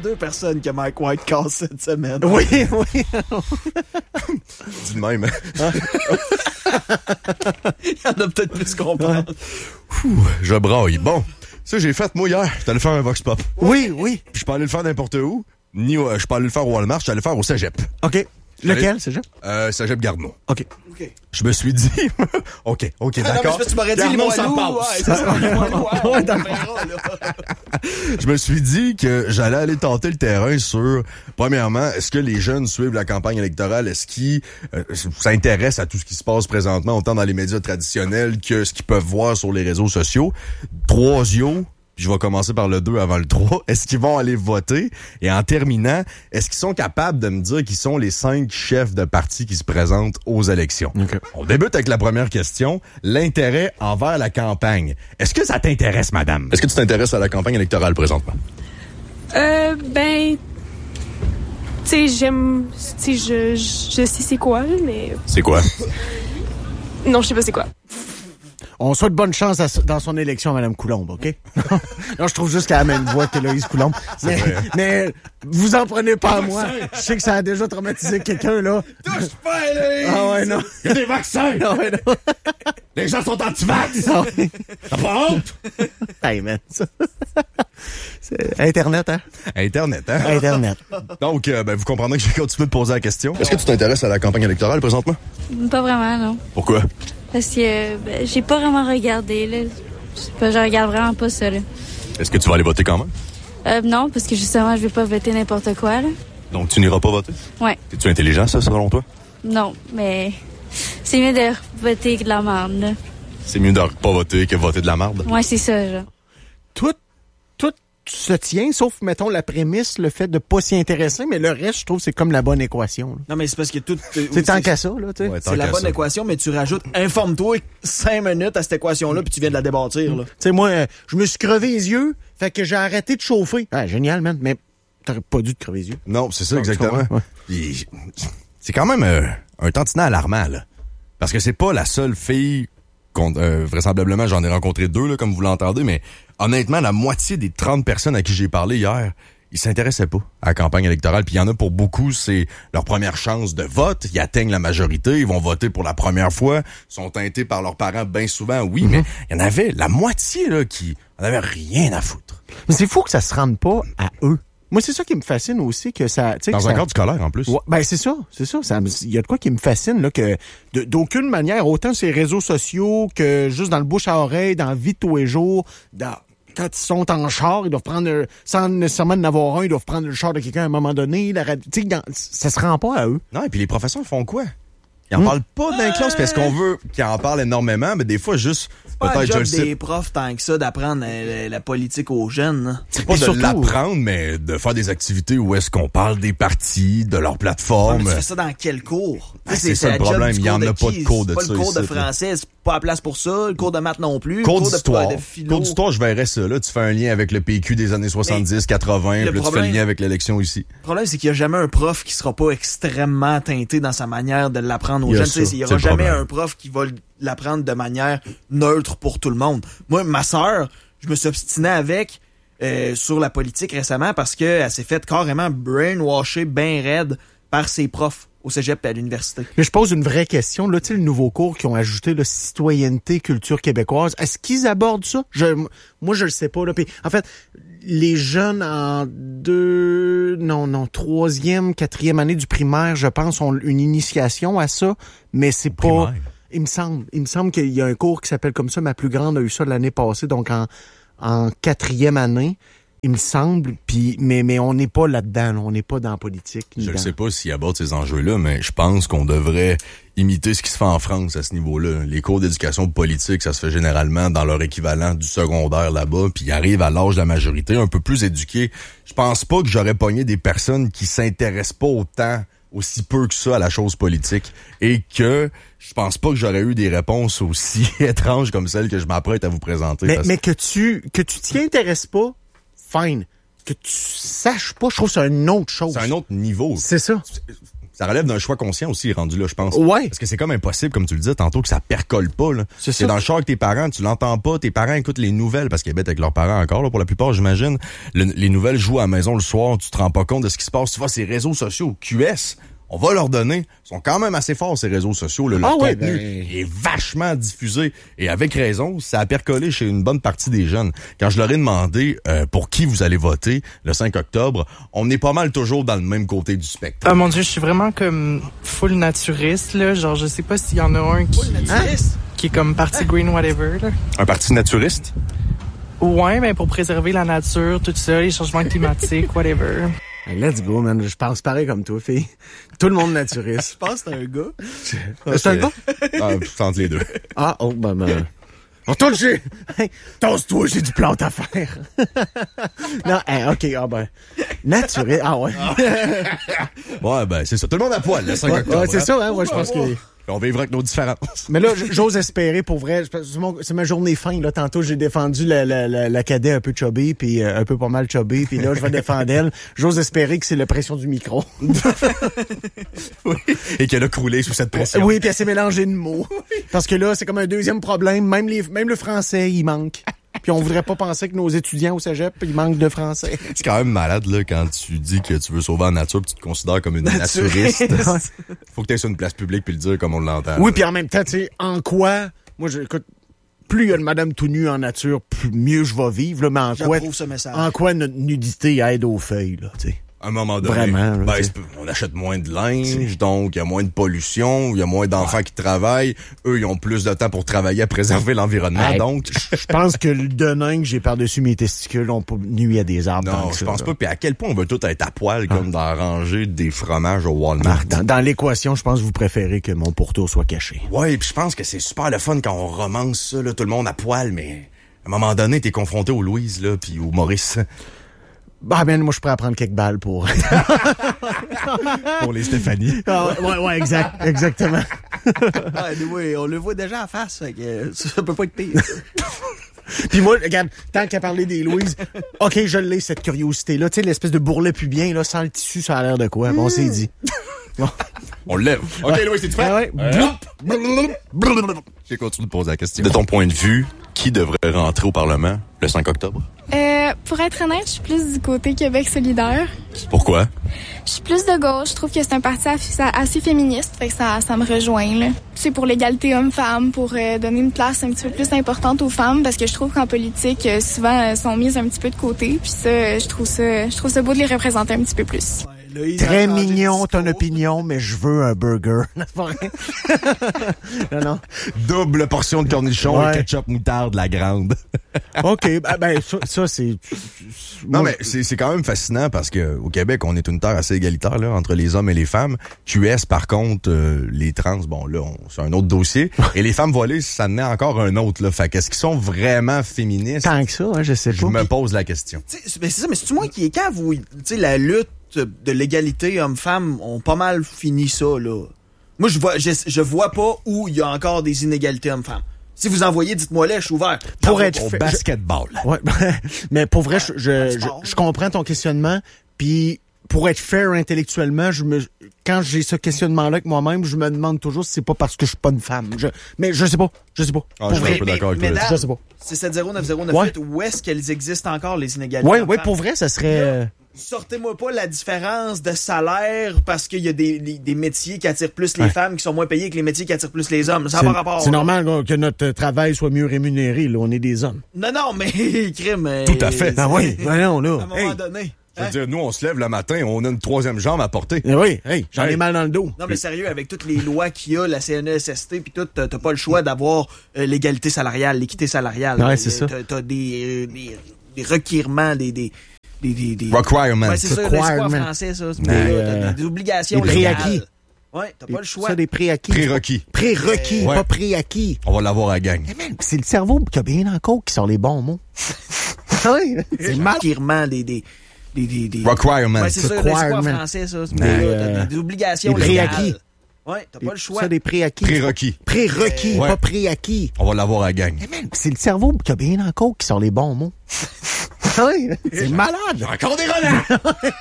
2 personnes que Mike White casse cette semaine. Oui. Dis de même. Il y en a peut-être plus qu'on pense. Je braille. Bon, ça j'ai fait moi hier. J'étais allé faire un Vox Pop. Oui. Puis je suis pas allé le faire n'importe où. Je suis pas allé le faire au Walmart, je suis allé le faire au Cégep. OK. Lequel, c'est ça? Cégep Garneau. OK. Je me suis dit... OK, d'accord. Tu m'aurais dit Garneau, ça Limoilou, passe. ouais, c'est ça, Limoilou, ouais, on verra, là. Je me suis dit que j'allais aller tenter le terrain sur, premièrement, est-ce que les jeunes suivent la campagne électorale? Est-ce qu'ils s'intéressent à tout ce qui se passe présentement, autant dans les médias traditionnels que ce qu'ils peuvent voir sur les réseaux sociaux? Troisième, puis je vais commencer par le 2 avant le 3. Est-ce qu'ils vont aller voter? Et en terminant, est-ce qu'ils sont capables de me dire qui sont les 5 chefs de parti qui se présentent aux élections? Okay. On débute avec la première question. L'intérêt envers la campagne. Est-ce que ça t'intéresse, madame? Est-ce que tu t'intéresses à la campagne électorale présentement? Tu sais, j'aime... Tu sais, je sais c'est quoi, mais... C'est quoi? Non, je sais pas c'est quoi. On souhaite bonne chance dans son élection à Mme Coulombe, OK? Non, je trouve juste qu'elle a la même voix qu'Éloïse Coulombe. Mais vous en prenez pas à moi. Je sais que ça a déjà traumatisé quelqu'un, là. Touche pas, Héloïse! Ah ouais, non. Il y a des vaccins! Ah ouais, non. Les gens sont anti-vax! Ah ouais. T'as pas honte? Hey, man, ça... C'est Internet, hein? Internet. Donc, vous comprenez que j'ai continué de poser la question. Est-ce que tu t'intéresses à la campagne électorale présentement? Pas vraiment, non. Pourquoi? Parce que j'ai pas vraiment regardé, là. Je regarde vraiment pas ça, là. Est-ce que tu vas aller voter quand même? Non, parce que justement, je vais pas voter n'importe quoi, là. Donc, tu n'iras pas voter? Ouais. Es-tu intelligent, ça, selon toi? Non, mais c'est mieux de voter que de la merde, là. C'est mieux de pas voter que voter de la merde? Ouais, c'est ça, genre. Tout se tient, sauf, mettons, la prémisse, le fait de pas s'y intéresser, mais le reste, je trouve, c'est comme la bonne équation. Là. Non, mais c'est parce que tout... C'est tant qu'à ça, là, tu sais. Ouais, c'est la bonne équation, mais tu rajoutes informe-toi 5 minutes à cette équation-là, puis tu viens de la débattre, là. Tu sais, moi, je me suis crevé les yeux, fait que j'ai arrêté de chauffer. Ah, génial, man, mais t'aurais pas dû te crever les yeux. Non, c'est ça, exactement. Ouais. C'est quand même un tantinet alarmant, là. Parce que c'est pas la seule fille... vraisemblablement, j'en ai rencontré 2, là, comme vous l'entendez, mais honnêtement, la moitié des 30 personnes à qui j'ai parlé hier, ils s'intéressaient pas à la campagne électorale. Puis il y en a pour beaucoup, c'est leur première chance de vote. Ils atteignent la majorité, ils vont voter pour la première fois, sont teintés par leurs parents bien souvent, oui, mais il y en avait la moitié là qui en avait rien à foutre. Mais c'est fou que ça se rende pas à eux. Moi, c'est ça qui me fascine aussi, que ça... Dans un cadre scolaire, en plus. Ouais, ben, c'est ça. Il y a de quoi qui me fascine, là, que d'aucune manière, autant sur les réseaux sociaux que juste dans le bouche à oreille, dans la vie de tous les jours, quand ils sont en char, ils doivent prendre, sans nécessairement en avoir un, ils doivent prendre le char de quelqu'un à un moment donné. Tu sais, ça se rend pas à eux. Non, et puis les professeurs font quoi? Ils en parlent pas dans les classes parce qu'on veut qu'ils en parlent énormément, mais des fois, juste... C'est pas le job des profs tant que ça d'apprendre la politique aux jeunes. Hein. C'est pas de l'apprendre, mais de faire des activités où est-ce qu'on parle des partis, de leur plateforme. Ouais, mais tu fais ça dans quel cours? C'est ça le problème, il y en a pas de cours de ça. C'est pas le cours de français, c'est pas la place pour ça. Le cours de maths non plus. Cours d'histoire. De philo. Cours d'histoire, je verrais ça. Là, tu fais un lien avec le PQ des années 70, 80, puis là, tu fais le lien avec l'élection ici. Le problème, c'est qu'il y a jamais un prof qui sera pas extrêmement teinté dans sa manière de l'apprendre aux jeunes. Il y aura jamais un prof qui va l'apprendre de manière neutre pour tout le monde. Moi, ma sœur, je me suis obstiné avec sur la politique récemment parce qu'elle s'est faite carrément brainwasher bien raide par ses profs au cégep et à l'université. Mais je pose une vraie question. Là, tu sais, le nouveau cours qu'ils ont ajouté, là, citoyenneté, culture québécoise, est-ce qu'ils abordent ça? Moi, je le sais pas. Là. Puis, en fait, les jeunes en 3e, 4e année du primaire, je pense, ont une initiation à ça, mais c'est pas... Primaire. Il me semble qu'il y a un cours qui s'appelle comme ça. Ma plus grande a eu ça l'année passée, donc en 4e année. Il me semble, mais on n'est pas là-dedans, là. On n'est pas dans la politique. Je ne sais pas s'ils abordent ces enjeux-là, mais je pense qu'on devrait imiter ce qui se fait en France à ce niveau-là. Les cours d'éducation politique, ça se fait généralement dans leur équivalent du secondaire là-bas, puis ils arrivent à l'âge de la majorité, un peu plus éduqués. Je pense pas que j'aurais pogné des personnes qui s'intéressent pas autant, aussi peu que ça à la chose politique, et que je pense pas que j'aurais eu des réponses aussi étranges comme celles que je m'apprête à vous présenter. Mais que tu t'y intéresses pas, fine. Que tu saches pas, je trouve que c'est une autre chose. C'est un autre niveau. C'est ça. ça relève d'un choix conscient aussi, rendu là, je pense. Ouais. Parce que c'est comme impossible, comme tu le disais tantôt, que ça percole pas, là. C'est ça. Dans le char avec tes parents, tu l'entends pas, tes parents écoutent les nouvelles, parce qu'ils habitent avec leurs parents encore, là, pour la plupart, j'imagine. Les nouvelles jouent à la maison le soir, tu te rends pas compte de ce qui se passe. Tu vois, ces réseaux sociaux, QS, on va leur donner. Ils sont quand même assez forts, ces réseaux sociaux. Là. Leur contenu est vachement diffusé. Et avec raison, ça a percolé chez une bonne partie des jeunes. Quand je leur ai demandé pour qui vous allez voter le 5 octobre, on est pas mal toujours dans le même côté du spectre. Ah mon Dieu, je suis vraiment comme full naturiste, là. Genre, je sais pas s'il y en a un qui est comme parti green whatever, là. Un parti naturiste? Ouais, mais pour préserver la nature, tout ça, les changements climatiques, whatever. Hey, let's go, man. Je pense pareil comme toi, fille. Tout le monde naturiste. Je pense que c'est un gars. C'est un gars? Ah, entre les deux. Ah, oh, ben. Retourne chez... Hey, tasse-toi, j'ai du plante à faire. Non, hey, OK, ah ben. Naturiste, ah ouais. Ouais, ben, c'est ça. Tout le monde à poil, le 5 octobre. Ouais, c'est ça, hein. Moi, je pense que... On vivra avec nos différences. Mais là, j'ose espérer, pour vrai, c'est ma journée fin, là. Tantôt, j'ai défendu la cadet un peu chubby, puis un peu pas mal chubby, puis là, je vais défendre elle. J'ose espérer que c'est la pression du micro. Oui. Et qu'elle a croulé sous cette pression. Oui, puis elle s'est mélangée de mots. Parce que là, c'est comme un deuxième problème. Même le français, il manque. Puis on voudrait pas penser que nos étudiants au cégep, ils manquent de français. C'est quand même malade, là, quand tu dis que tu veux sauver la nature, puis tu te considères comme une naturiste. Faut que tu aies sur une place publique puis le dire comme on l'entend. Oui, puis en même temps, tu sais, en quoi... Moi, écoute, plus il y a de madame tout nue en nature, mieux je vais vivre, là, mais J'approuve ce message. en quoi notre nudité aide aux feuilles, là, tu sais. À un moment donné, vraiment, là, on achète moins de linge, donc il y a moins de pollution, il y a moins d'enfants qui travaillent. Eux, ils ont plus de temps pour travailler à préserver l'environnement, donc... Je pense que le denain que j'ai par-dessus mes testicules ont pas nuit à des arbres. Non, je pense pas. Puis à quel point on veut tout être à poil, comme dans ranger des fromages au Walmart. Dans l'équation, je pense que vous préférez que mon pourtour soit caché. Ouais, puis je pense que c'est super le fun quand on romance ça, là, tout le monde à poil, mais à un moment donné, t'es confronté aux Louise, là, puis aux Maurice. Bah ben moi je suis prêt à prendre quelques balles pour Pour les Stéphanie. ouais, exactement. Ah, oui, on le voit déjà en face, fait que ça peut pas être pire. Puis moi, regarde, tant qu'à parler des Louise, OK, je l'ai cette curiosité là, tu sais l'espèce de bourrelet pubien là sans le tissu, ça a l'air de quoi? Bon, c'est dit. Bon. On le lève. OK, Louise, t'es-tu prêt? Ouais. J'ai continué de poser la question. De ton point de vue, qui devrait rentrer au Parlement le 5 octobre? Pour être honnête, je suis plus du côté Québec solidaire. Pourquoi? Je suis plus de gauche. Je trouve que c'est un parti assez féministe, fait que ça me rejoint, là. C'est pour l'égalité homme-femme, pour donner une place un petit peu plus importante aux femmes, parce que je trouve qu'en politique, souvent, elles sont mises un petit peu de côté. Puis ça, je trouve ça beau de les représenter un petit peu plus. Très mignon ton opinion, mais je veux un burger. Non. Double portion de cornichons Ouais. et ketchup moutarde, la grande. OK, ben ça c'est... Non, mais c'est quand même fascinant parce que au Québec, on est une terre assez égalitaire là, entre les hommes et les femmes. QS, par contre, les trans, bon là, c'est un autre dossier. Et les femmes voilées, ça en est encore un autre. Là. Fait qu'est-ce qu'ils sont vraiment féministes? Tant que ça, hein, je sais pas. Je me pose la question. C'est ça, mais c'est-tu moi qui est quand vous... Tu sais, la lutte de l'égalité homme-femme ont pas mal fini ça, là. Moi, je vois pas où il y a encore des inégalités homme-femme. Si vous en voyez, dites-moi là, je suis ouvert. Pour être Au basketball. Ouais, mais pour vrai, je comprends ton questionnement, puis pour être fair intellectuellement, quand j'ai ce questionnement-là avec moi-même, je me demande toujours si c'est pas parce que je suis pas une femme. Mais je sais pas. Ah, je suis un peu d'accord avec toi. Mesdames, Je sais pas. C'est 709-098, où est-ce qu'elles existent encore, les inégalités Ouais, hommes-femmes? pour vrai, ça serait... Sortez-moi pas la différence de salaire parce qu'il y a des métiers qui attirent plus les femmes qui sont moins payés que les métiers qui attirent plus les hommes. Ça n'a pas rapport. C'est normal que notre travail soit mieux rémunéré. Là, on est des hommes. Non, mais crime. Tout à fait. Ben oui, non, là. À un moment donné. Je veux dire, nous, on se lève le matin, on a une troisième jambe à porter. Oui, j'en ai mal dans le dos. Non, mais sérieux, avec toutes les lois qu'il y a, la CNESST, puis tout, t'as pas le choix d'avoir l'égalité salariale, l'équité salariale. Ouais, c'est ça. T'as des requiremements, des Requirements. Ouais, c'est ça, c'est quoi en français, ça? T'as des obligations des préacquis. légales. Ouais, t'as pas le choix. Ça, des préacquis. Prérequis. Prérequis, Ouais. pas préacquis. On va l'avoir à la gang. Mais man, c'est le cerveau qui a bien encore qui sort les bons mots. Oui, c'est mal. Requirements, des Requirements. Ouais, c'est ça, c'est quoi en Requirements. français, ça? Mais, des obligations des légales. préacquis. Ouais, t'as pas le choix. Ça, des préacquis. Prérequis. Prérequis, Ouais. pas préacquis. On va l'avoir à la gang. Mais man, c'est le cerveau qui a bien encore qui sort les bons mots. Oui, c'est malade. Encore des relents!